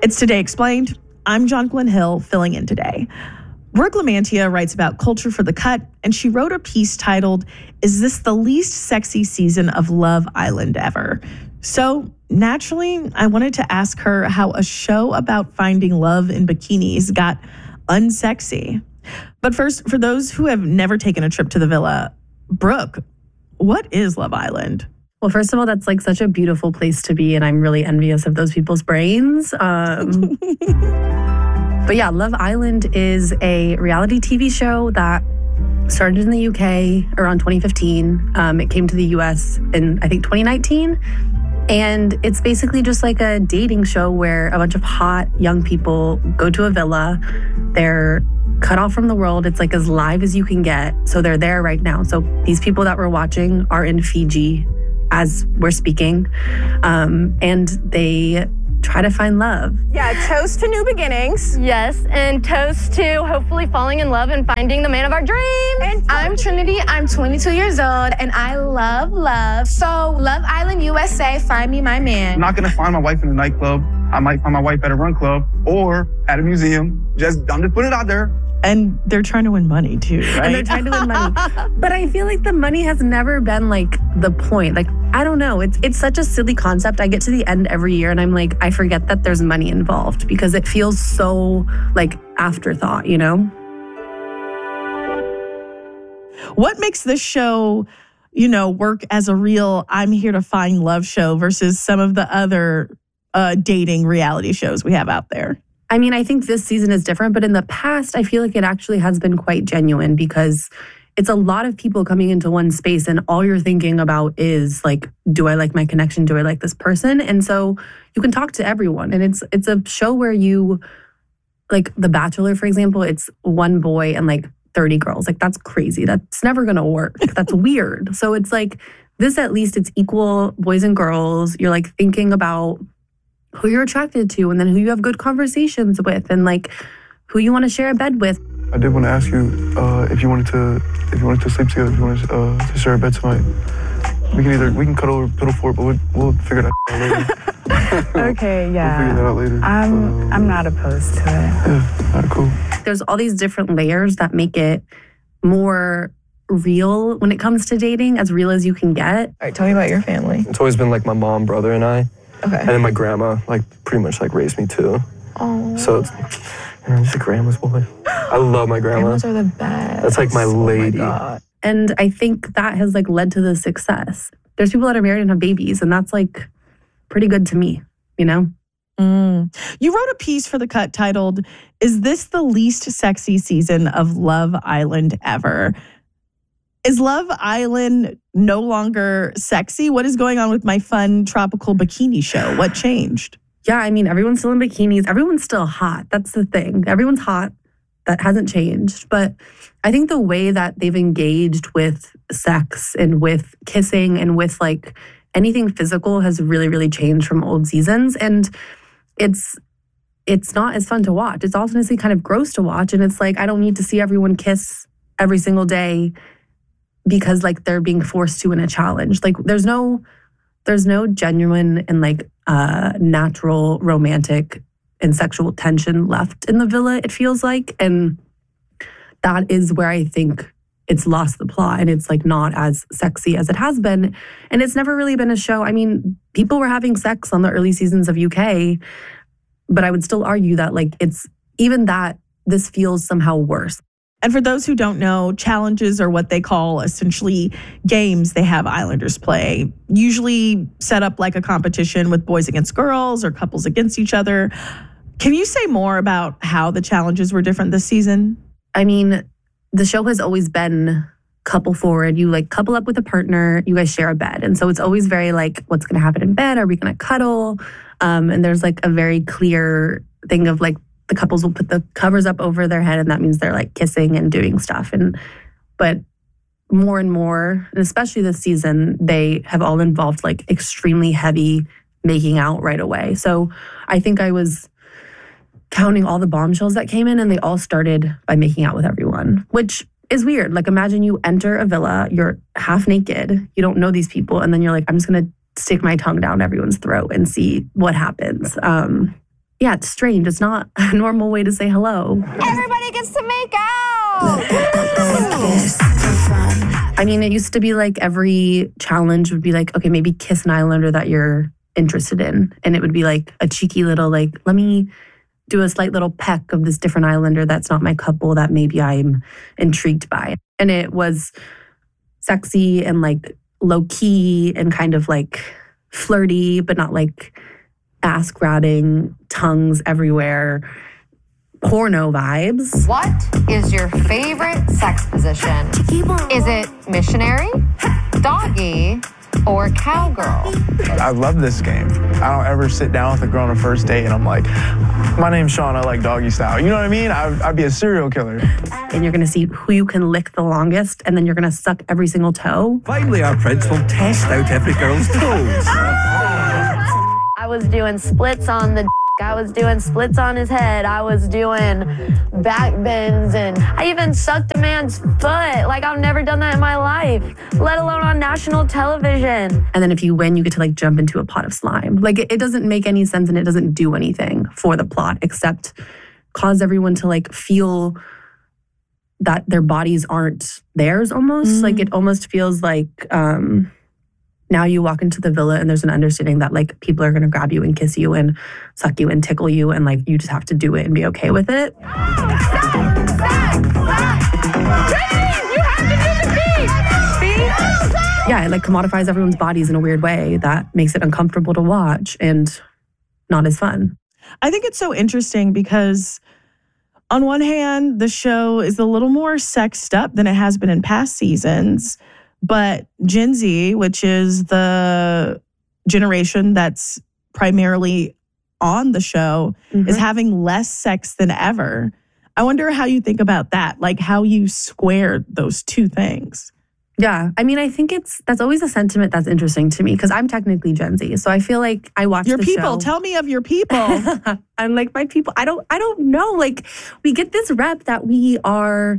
It's Today Explained. I'm Jonquilyn Hill, filling in today. Brooke Lamantia writes about culture for The Cut, and she wrote a piece titled, "Is this the least sexy season of Love Island ever?" So naturally, I wanted to ask her how a show about finding love in bikinis got unsexy. But first, for those who have never taken a trip to the villa, Brooke, what is Love Island? Well, first of all, that's like such a beautiful place to be, and I'm really envious of those people's brains. But yeah, Love Island is a reality TV show that started in the UK around 2015. It came to the US in, I think, 2019. And it's basically just like a dating show where a bunch of hot young people go to a villa. They're cut off from the world. It's like as live as you can get. So they're there right now. So these people that we're watching are in Fiji as we're speaking. And they try to find love. Yeah, toast to new beginnings. Yes, and toast to hopefully falling in love and finding the man of our dreams. And I'm Trinity. I'm 22 years old, and I love love. So, Love Island USA, find me my man. I'm not gonna find my wife in a nightclub. I might find my wife at a run club or at a museum. I'm just putting it out there. And they're trying to win money too, right? And they're trying to win money. But I feel like the money has never been like the point. Like, I don't know. It's such a silly concept. I get to the end every year and I'm like, I forget that there's money involved because it feels so like afterthought, you know? What makes this show, work as a real I'm here to find love show versus some of the other dating reality shows we have out there? I mean, I think this season is different, but in the past, I feel like it actually has been quite genuine because it's a lot of people coming into one space and all you're thinking about is like, do I like my connection? Do I like this person? And so you can talk to everyone. And it's a show where you, like The Bachelor, for example, it's one boy and like 30 girls. Like, that's crazy. That's never going to work. That's weird. So it's like this, at least it's equal boys and girls. You're like thinking about who you're attracted to and then who you have good conversations with and like who you want to share a bed with. I did want to ask you if you wanted to sleep together, if you wanted to share a bed tonight. We can cuddle or piddle for it, but we'll figure that out later. Okay, yeah. We'll figure that out later. I'm not opposed to it. Yeah, all right, cool. There's all these different layers that make it more real when it comes to dating, as real as you can get. All right, tell me about your family. It's always been like my mom, brother, and I. Okay. And then my grandma, like, pretty much like raised me too. Oh. So it's, just a grandma's boy. I love my grandma. Grandmas are the best. That's like my lady. Oh my God. And I think that has like led to the success. There's people that are married and have babies, and that's like pretty good to me, you know? You wrote a piece for The Cut titled, "Is this the least sexy season of Love Island ever?" Is Love Island no longer sexy? What is going on with my fun tropical bikini show? What changed? Yeah, I mean, everyone's still in bikinis. Everyone's still hot. That's the thing. Everyone's hot. That hasn't changed. But I think the way that they've engaged with sex and with kissing and with like anything physical has really, really changed from old seasons. And it's not as fun to watch. It's honestly kind of gross to watch. And it's like, I don't need to see everyone kiss every single day because like they're being forced to in a challenge. Like there's no genuine and like natural romantic and sexual tension left in the villa, it feels like. And that is where I think it's lost the plot and it's like not as sexy as it has been. And it's never really been a show. I mean, people were having sex on the early seasons of UK, but I would still argue that like it's even that this feels somehow worse. And for those who don't know, challenges are what they call essentially games they have Islanders play, usually set up like a competition with boys against girls or couples against each other. Can you say more about how the challenges were different this season? I mean, the show has always been couple forward. You like couple up with a partner, you guys share a bed. And so it's always very like, what's going to happen in bed? Are we going to cuddle? And there's like a very clear thing of like, the couples will put the covers up over their head and that means they're like kissing and doing stuff. But more and more, and especially this season, they have all involved like extremely heavy making out right away. So I think I was counting all the bombshells that came in and they all started by making out with everyone, which is weird. Like imagine you enter a villa, you're half naked, you don't know these people, and then you're like, I'm just going to stick my tongue down everyone's throat and see what happens. yeah, it's strange. It's not a normal way to say hello. Everybody gets to make out. I mean, it used to be like every challenge would be like, okay, maybe kiss an Islander that you're interested in. And it would be like a cheeky little like, let me do a slight little peck of this different Islander that's not my couple that maybe I'm intrigued by. And it was sexy and like low key and kind of like flirty, but not like ass grabbing, tongues everywhere, porno vibes. What is your favorite sex position? Is it missionary, doggy, or cowgirl? I love this game. I don't ever sit down with a girl on a first date and I'm like, my name's Sean, I like doggy style. You know what I mean? I'd be a serial killer. And you're gonna see who you can lick the longest, and then you're gonna suck every single toe. Finally, our prince will test out every girl's toes. I was doing splits on the I was doing splits on his head. I was doing back bends, and I even sucked a man's foot. Like, I've never done that in my life, let alone on national television. And then if you win, you get to like jump into a pot of slime. Like it doesn't make any sense, and it doesn't do anything for the plot except cause everyone to like feel that their bodies aren't theirs almost. Like it almost feels like now you walk into the villa and there's an understanding that like people are going to grab you and kiss you and suck you and tickle you, and like you just have to do it and be okay with it. Yeah, it like commodifies everyone's bodies in a weird way that makes it uncomfortable to watch and not as fun. I think it's so interesting because on one hand, the show is a little more sexed up than it has been in past seasons. But Gen Z, which is the generation that's primarily on the show, is having less sex than ever. I wonder how you think about that, like how you squared those two things. Yeah, I mean, I think that's always a sentiment that's interesting to me because I'm technically Gen Z, so I feel like I watch your the people. show. Tell me of your people. I'm like my people. I don't know. Like we get this rep that we are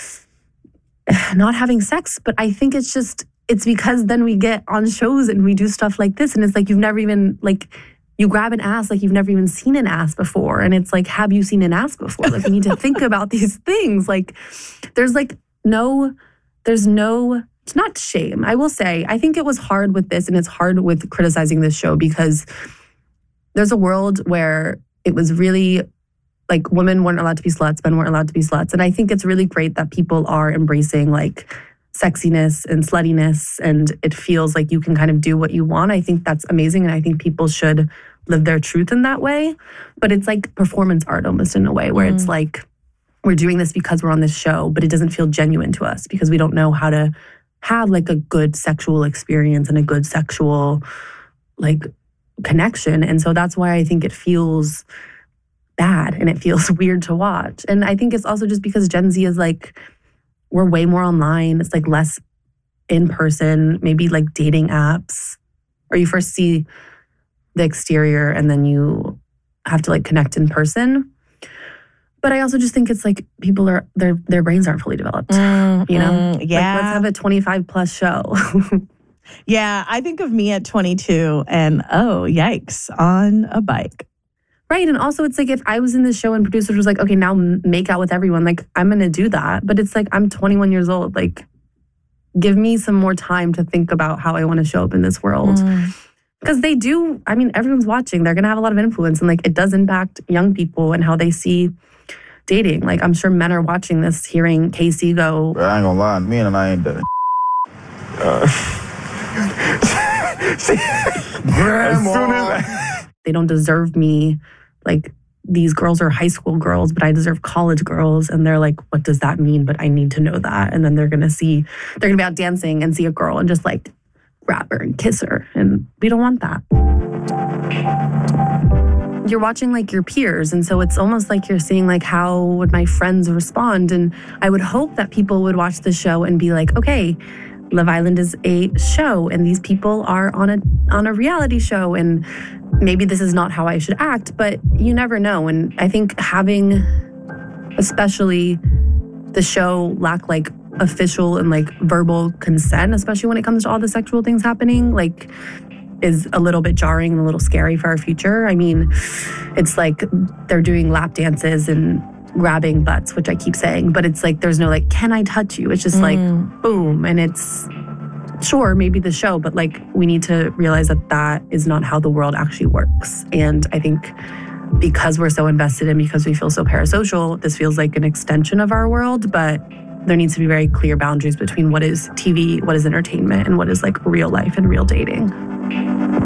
not having sex, but I think it's because then we get on shows and we do stuff like this, and it's like you've never even like you grab an ass like you've never even seen an ass before, and it's like, have you seen an ass before? Like you need to think about these things. Like there's no. It's not shame. I will say, I think it was hard with this, and it's hard with criticizing this show because there's a world where it was really like women weren't allowed to be sluts, men weren't allowed to be sluts. And I think it's really great that people are embracing like sexiness and sluttiness, and it feels like you can kind of do what you want. I think that's amazing, and I think people should live their truth in that way. But it's like performance art almost in a way where it's like we're doing this because we're on this show, but it doesn't feel genuine to us because we don't know how to have like a good sexual experience and a good sexual like connection. And so that's why I think it feels bad and it feels weird to watch. And I think it's also just because Gen Z is like, we're way more online. It's like less in person, maybe like dating apps, or you first see the exterior and then you have to like connect in person. But I also just think it's like people are, their brains aren't fully developed, you know? Yeah. Like, let's have a 25 plus show. Yeah, I think of me at 22 and oh, yikes, on a bike. Right. And also it's like if I was in this show and producers was like, okay, now make out with everyone, like I'm going to do that. But it's like, I'm 21 years old. Like, give me some more time to think about how I want to show up in this world. Because they do, I mean, everyone's watching. They're going to have a lot of influence. And like, it does impact young people and how they see dating. Like, I'm sure men are watching this, hearing Casey go, I ain't gonna lie, me and I ain't done they don't deserve me. Like, these girls are high school girls, but I deserve college girls. And they're like, what does that mean? But I need to know that. And then they're going to be out dancing and see a girl and just like grab her and kiss her. And we don't want that. You're watching like your peers. And so it's almost like you're seeing like, how would my friends respond? And I would hope that people would watch the show and be like, okay, Love Island is a show and these people are on a reality show, and maybe this is not how I should act, but you never know. And I think having, especially the show, lack like official and like verbal consent, especially when it comes to all the sexual things happening, like is a little bit jarring and a little scary for our future. I mean, it's like they're doing lap dances and grabbing butts, which I keep saying, but it's like there's no like, can I touch you? It's just like, boom. And it's, sure, maybe the show, but like we need to realize that that is not how the world actually works. And I think because we're so invested in, because we feel so parasocial, this feels like an extension of our world, but there needs to be very clear boundaries between what is TV, what is entertainment, and what is like real life and real dating.